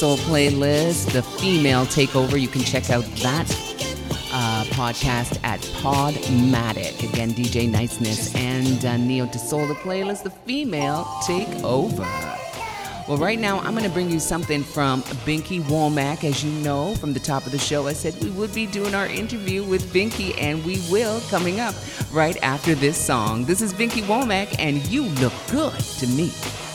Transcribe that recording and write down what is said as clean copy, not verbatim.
Soul playlist, The Female Takeover. You can check out that podcast at Podmatic. Again, DJ Niceness and Neo De Soul, the playlist, The Female Takeover. Well, right now, I'm going to bring you something from Binky Womack. As you know, from the top of the show, I said we would be doing our interview with Binky, and we will, coming up right after this song. This is Binky Womack, and You Look Good to Me.